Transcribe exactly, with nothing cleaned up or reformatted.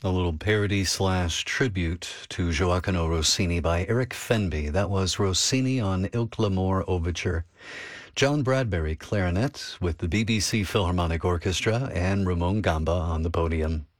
A little parody slash tribute to Gioacchino Rossini by Eric Fenby. That was Rossini on Il Clamore Overture. John Bradbury, clarinet, with the B B C Philharmonic Orchestra, and Ramon Gamba on the podium.